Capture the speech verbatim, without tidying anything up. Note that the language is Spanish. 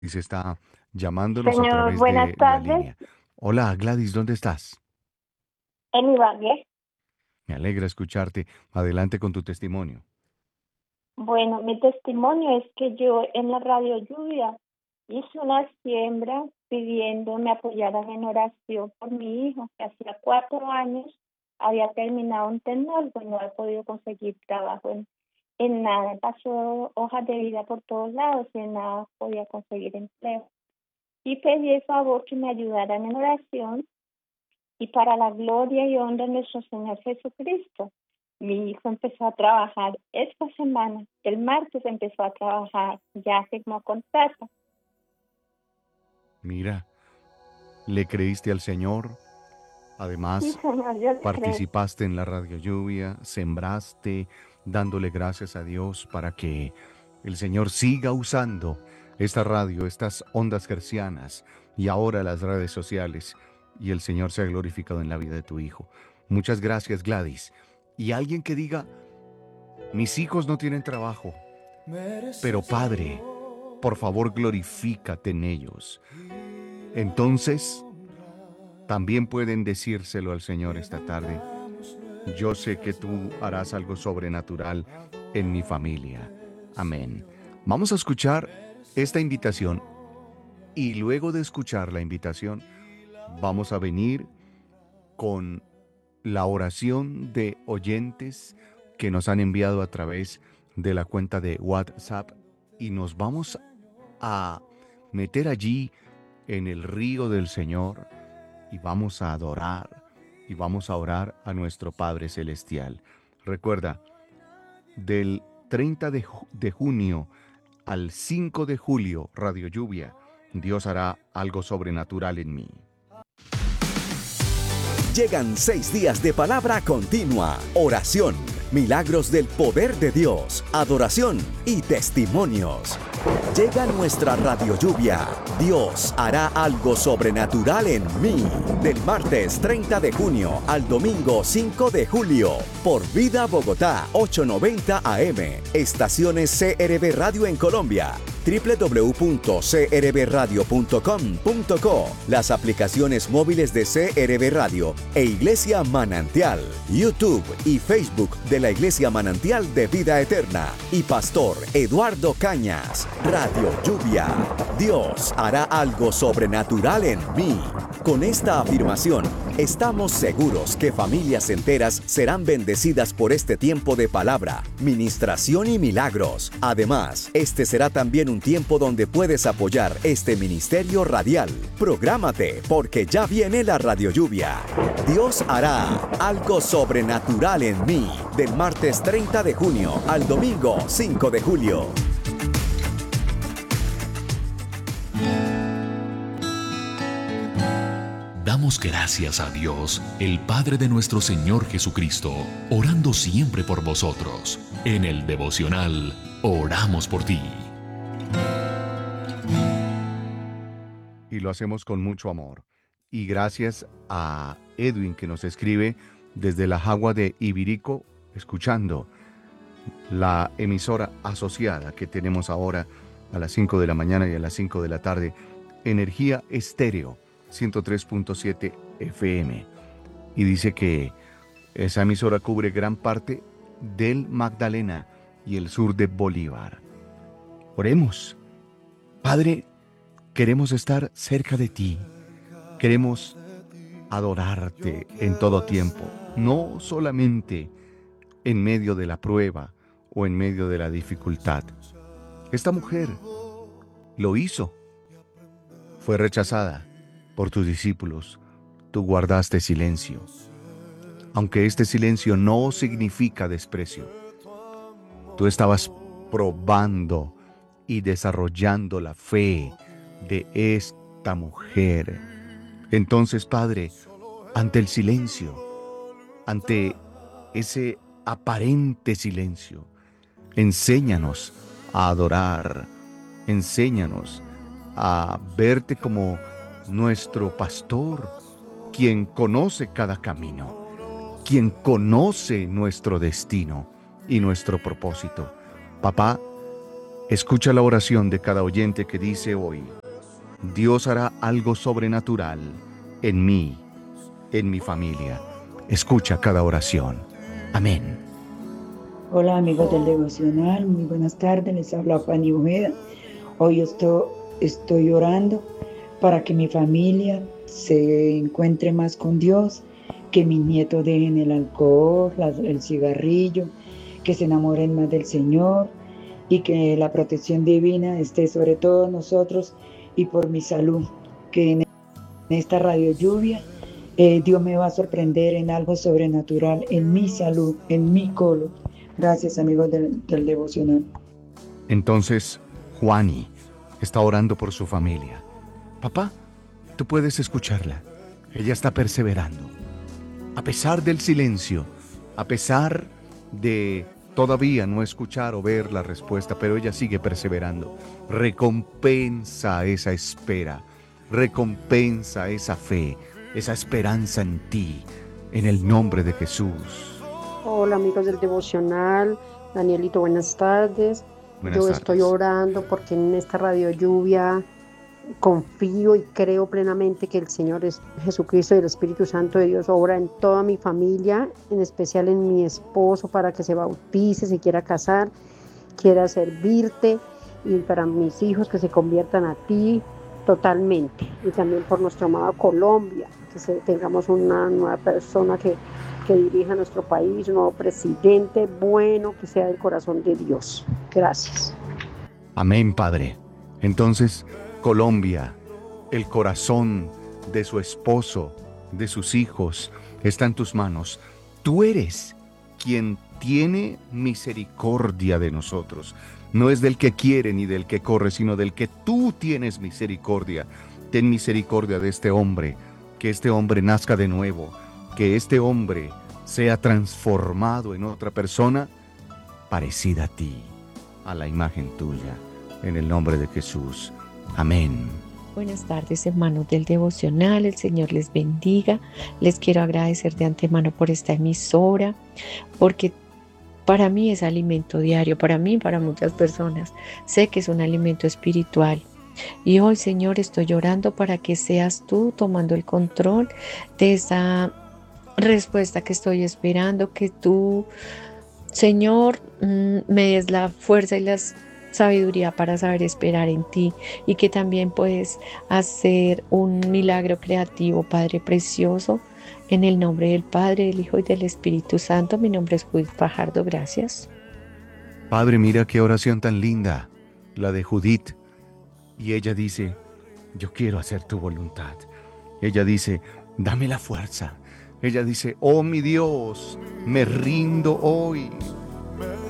Gladys está llamándonos a Señor, través buenas de la tardes. línea. Hola, Gladys, ¿dónde estás? En Ibagué. Me alegra escucharte. Adelante con tu testimonio. Bueno, mi testimonio es que yo en la radio Lluvia hice una siembra pidiendo me apoyaran en oración por mi hijo, que hacía cuatro años había terminado un tecnólogo y no había podido conseguir trabajo en, en nada. Pasó hojas de vida por todos lados y en nada podía conseguir empleo. Y pedí el favor que me ayudaran en oración y para la gloria y honra de nuestro Señor Jesucristo. Mi hijo empezó a trabajar esta semana, el martes empezó a trabajar, ya firmó contrato. Mira, le creíste al Señor, Sí, además Señor, yo le creo. participaste en la radio lluvia, sembraste, dándole gracias a Dios para que el Señor siga usando esta radio, estas ondas hercianas y ahora las redes sociales, y el Señor sea glorificado en la vida de tu hijo. Muchas gracias, Gladys. Y alguien que diga, mis hijos no tienen trabajo, pero Padre, por favor glorifícate en ellos. Entonces, también pueden decírselo al Señor esta tarde. Yo sé que tú harás algo sobrenatural en mi familia. Amén. Vamos a escuchar esta invitación y luego de escuchar la invitación, vamos a venir con la oración de oyentes que nos han enviado a través de la cuenta de WhatsApp y nos vamos a meter allí en el río del Señor y vamos a adorar y vamos a orar a nuestro Padre Celestial. Recuerda, del treinta de, ju- de junio al cinco de julio, Radio Lluvia, Dios hará algo sobrenatural en mí. Llegan seis días de palabra continua, oración, milagros del poder de Dios, adoración y testimonios. Llega nuestra radio lluvia. Dios hará algo sobrenatural en mí. Del martes treinta de junio al domingo cinco de julio. Por Vida Bogotá ochocientos noventa A M. Estaciones C R B Radio en Colombia. doble u doble u doble u punto c r b radio punto com punto co, las aplicaciones móviles de C R B Radio e Iglesia Manantial, YouTube y Facebook de la Iglesia Manantial de Vida Eterna y Pastor Eduardo Cañas. Radio Lluvia. Dios hará algo sobrenatural en mí. Con esta afirmación, estamos seguros que familias enteras serán bendecidas por este tiempo de palabra, ministración y milagros. Además, este será también un tiempo donde puedes apoyar este ministerio radial. Prográmate, porque ya viene la Radio Lluvia. Dios hará algo sobrenatural en mí, del martes treinta de junio al domingo cinco de julio. Damos gracias a Dios, el Padre de nuestro Señor Jesucristo, orando siempre por vosotros. En el devocional, oramos por ti. Y lo hacemos con mucho amor. Y gracias a Edwin que nos escribe desde la Jagua de Ibirico, escuchando la emisora asociada que tenemos ahora a las cinco de la mañana y a las cinco de la tarde, Energía Estéreo, ciento tres punto siete F M. Y dice que esa emisora cubre gran parte del Magdalena y el sur de Bolívar. Oremos. Padre, queremos estar cerca de ti. Queremos adorarte en todo tiempo, no solamente en medio de la prueba o en medio de la dificultad. Esta mujer lo hizo. Fue rechazada por tus discípulos. Tú guardaste silencio. Aunque este silencio no significa desprecio. Tú estabas probando y desarrollando la fe de esta mujer. Entonces, Padre, ante el silencio, ante ese aparente silencio, enséñanos a adorar, enséñanos a verte como nuestro pastor, quien conoce cada camino, quien conoce nuestro destino y nuestro propósito. Papá, Escucha la oración de cada oyente que dice hoy: Dios hará algo sobrenatural en mí, en mi familia. Escucha cada oración. Amén. Hola amigos del devocional, muy buenas tardes, les habla Fanny Ojeda. Hoy estoy, estoy orando para que mi familia se encuentre más con Dios, que mis nietos dejen el alcohol, la- el cigarrillo, que se enamoren más del Señor y que la protección divina esté sobre todos nosotros y por mi salud, que en esta radio lluvia eh, Dios me va a sorprender en algo sobrenatural, en mi salud, en mi colon. Gracias amigos del, del devocional. Entonces, Juani está orando por su familia. Papá, tú puedes escucharla. Ella está perseverando. A pesar del silencio, a pesar de todavía no escuchar o ver la respuesta, pero ella sigue perseverando. Recompensa esa espera, recompensa esa fe, esa esperanza en ti, en el nombre de Jesús. Hola amigos del devocional, Danielito, buenas tardes. Buenas Yo tardes. estoy orando porque en esta radio lluvia confío y creo plenamente que el Señor es Jesucristo y el Espíritu Santo de Dios obra en toda mi familia, en especial en mi esposo, para que se bautice, se quiera casar, quiera servirte, y para mis hijos que se conviertan a ti totalmente, y también por nuestro amado Colombia, que se- tengamos una nueva persona que, que dirija nuestro país, un nuevo presidente bueno, que sea del corazón de Dios. Gracias. Amén, Padre. Entonces, Colombia, el corazón de su esposo, de sus hijos, está en tus manos. Tú eres quien tiene misericordia de nosotros. No es del que quiere ni del que corre, sino del que tú tienes misericordia. Ten misericordia de este hombre, que este hombre nazca de nuevo, que este hombre sea transformado en otra persona parecida a ti, a la imagen tuya, en el nombre de Jesús. Amén. Buenas tardes, hermanos del devocional, el Señor les bendiga. Les quiero agradecer de antemano por esta emisora, porque para mí es alimento diario, para mí y para muchas personas. Sé que es un alimento espiritual. Y hoy, Señor, estoy orando para que seas tú tomando el control de esa respuesta que estoy esperando, que tú, Señor, mm, me des la fuerza y la sabiduría para saber esperar en ti, y que también puedes hacer un milagro creativo, Padre precioso, en el nombre del Padre, del Hijo y del Espíritu Santo. Mi nombre es Judith Fajardo, gracias. Padre, mira qué oración tan linda, la de Judith. Y ella dice: yo quiero hacer tu voluntad. Ella dice: dame la fuerza. Ella dice: oh mi Dios, me rindo hoy.